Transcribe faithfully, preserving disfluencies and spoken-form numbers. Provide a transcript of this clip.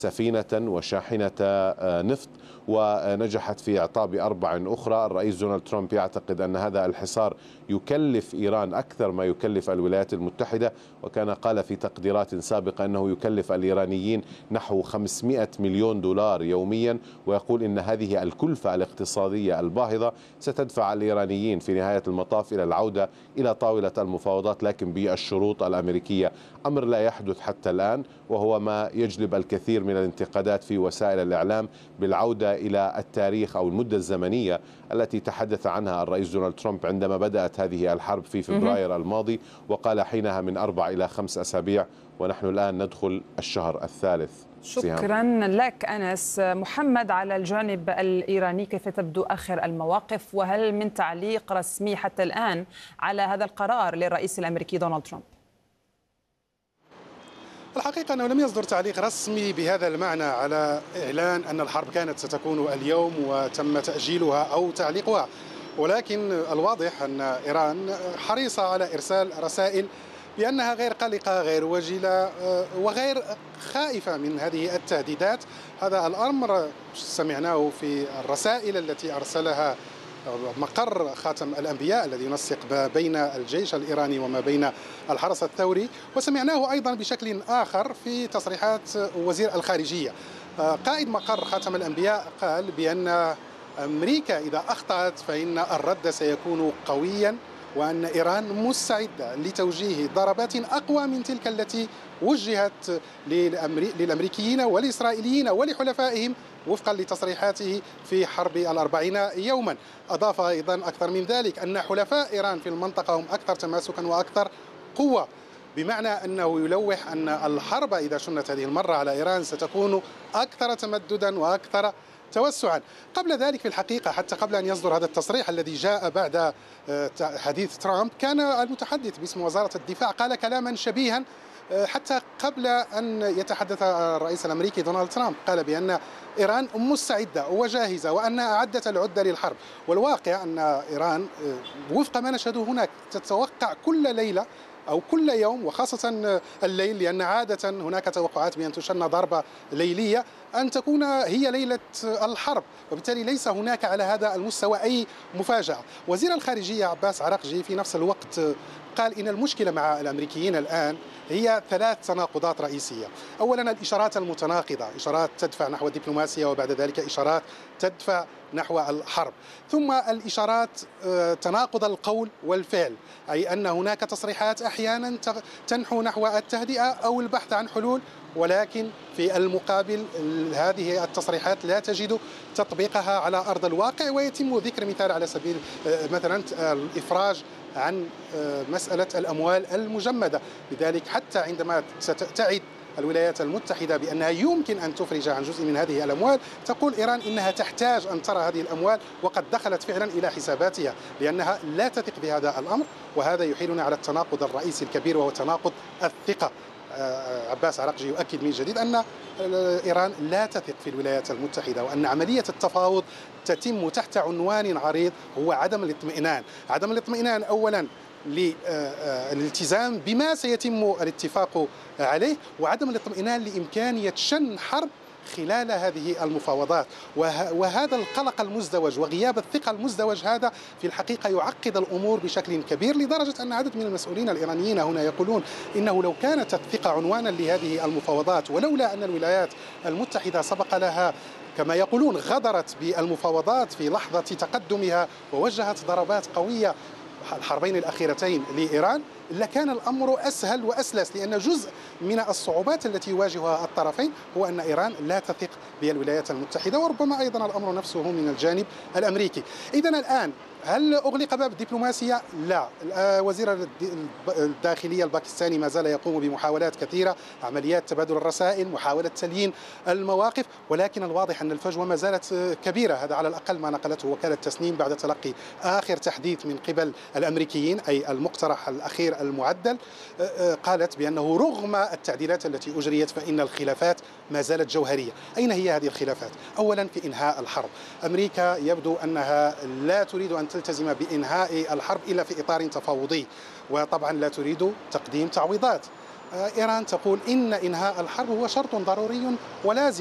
سفينة وشاحنة نفط، ونجحت في إعطاب أربع أخرى. الرئيس دونالد ترامب يعتقد أن هذا الحصار يكلف إيران أكثر ما يكلف الولايات المتحدة، وكان قال في تقديرات سابقة أنه يكلف الإيرانيين نحو خمسمئة مليون دولار يوميا، ويقول إن هذه الكلفة الاقتصادية الباهظة ستدفع الإيرانيين في نهاية المطاف إلى العودة إلى طاولة المفاوضات، لكن بالشروط الأمريكية، أمر لا يحدث حتى الآن، وهو ما يجلب الكثير من الانتقادات في وسائل الإعلام بالعودة إلى التاريخ أو المدة الزمنية التي تحدث عنها الرئيس دونالد ترامب عندما بدأت هذه الحرب في فبراير الماضي، وقال حينها من أربع إلى خمس أسابيع، ونحن الآن ندخل الشهر الثالث. شكرا لك أنس. محمد، على الجانب الإيراني كيف تبدو آخر المواقف، وهل من تعليق رسمي حتى الآن على هذا القرار للرئيس الأمريكي دونالد ترامب؟ الحقيقة أنه لم يصدر تعليق رسمي بهذا المعنى على إعلان أن الحرب كانت ستكون اليوم وتم تأجيلها أو تعليقها، ولكن الواضح أن إيران حريصة على إرسال رسائل بأنها غير قلقة، غير وجلة، وغير خائفة من هذه التهديدات. هذا الأمر سمعناه في الرسائل التي أرسلها مقر خاتم الأنبياء الذي ينسق ما بين الجيش الإيراني وما بين الحرس الثوري، وسمعناه أيضا بشكل آخر في تصريحات وزير الخارجية. قائد مقر خاتم الأنبياء قال بأن أمريكا إذا أخطأت فإن الرد سيكون قويا، وأن إيران مستعدة لتوجيه ضربات أقوى من تلك التي وجهت للأمريكيين والإسرائيليين ولحلفائهم وفقا لتصريحاته في حرب الأربعين يوما. أضاف أيضا أكثر من ذلك أن حلفاء إيران في المنطقة هم أكثر تماسكا وأكثر قوة، بمعنى أنه يلوح أن الحرب إذا شنت هذه المرة على إيران ستكون أكثر تمددا وأكثر توسعا. قبل ذلك في الحقيقة، حتى قبل أن يصدر هذا التصريح الذي جاء بعد حديث ترامب، كان المتحدث باسم وزارة الدفاع قال كلاما شبيها حتى قبل أن يتحدث الرئيس الأمريكي دونالد ترامب. قال بأن إيران مستعدة وجاهزة وأنها أعدت العدة للحرب. والواقع أن إيران وفق ما نشهده هناك تتوقع كل ليلة أو كل يوم، وخاصة الليل، لأن عادة هناك توقعات بأن تشن ضربة ليلية، أن تكون هي ليلة الحرب، وبالتالي ليس هناك على هذا المستوى أي مفاجأة. وزير الخارجية عباس عراقجي في نفس الوقت قال إن المشكلة مع الأمريكيين الآن هي ثلاث تناقضات رئيسية. أولا الإشارات المتناقضة، إشارات تدفع نحو الدبلوماسية وبعد ذلك إشارات تدفع نحو الحرب، ثم الإشارات تناقض القول والفعل، أي أن هناك تصريحات أحيانا تنحو نحو التهدئة أو البحث عن حلول، ولكن في المقابل هذه التصريحات لا تجد تطبيقها على أرض الواقع. ويتم ذكر مثال على سبيل مثلا الإفراج عن مسألة الأموال المجمدة. لذلك حتى عندما ستعد الولايات المتحدة بأنها يمكن أن تفرج عن جزء من هذه الأموال، تقول إيران إنها تحتاج أن ترى هذه الأموال، وقد دخلت فعلا إلى حساباتها لأنها لا تثق بهذا الأمر. وهذا يحيلنا على التناقض الرئيسي الكبير، وهو تناقض الثقة. عباس عراقجي يؤكد من جديد أن إيران لا تثق في الولايات المتحدة، وأن عملية التفاوض تتم تحت عنوان عريض هو عدم الاطمئنان. عدم الاطمئنان أولا للالتزام بما سيتم الاتفاق عليه، وعدم الاطمئنان لإمكانية شن حرب خلال هذه المفاوضات. وهذا القلق المزدوج وغياب الثقة المزدوج هذا في الحقيقة يعقد الأمور بشكل كبير، لدرجة أن عدد من المسؤولين الإيرانيين هنا يقولون إنه لو كانت الثقة عنوانا لهذه المفاوضات، ولولا أن الولايات المتحدة سبق لها كما يقولون غدرت بالمفاوضات في لحظة تقدمها ووجهت ضربات قوية الحربين الأخيرتين لإيران، لكان الأمر أسهل وأسلس. لأن جزء من الصعوبات التي يواجهها الطرفين هو أن إيران لا تثق بالولايات المتحدة، وربما أيضا الأمر نفسه من الجانب الأمريكي. إذن الآن هل أغلق باب الدبلوماسية؟ لا. وزير الداخلية الباكستاني ما زال يقوم بمحاولات كثيرة، عمليات تبادل الرسائل، محاولة تليين المواقف، ولكن الواضح أن الفجوة ما زالت كبيرة. هذا على الأقل ما نقلته وكالة تسنيم بعد تلقي آخر تحديث من قبل الأمريكيين، أي المقترح الأخير المعدل. قالت بأنه رغم التعديلات التي أجريت فإن الخلافات ما زالت جوهرية. أين هي هذه الخلافات؟ أولا في إنهاء الحرب. أمريكا يبدو أنها لا تريد أن تلتزم بإنهاء الحرب إلا في إطار تفاوضي، وطبعا لا تريد تقديم تعويضات. إيران تقول إن إنهاء الحرب هو شرط ضروري ولازم.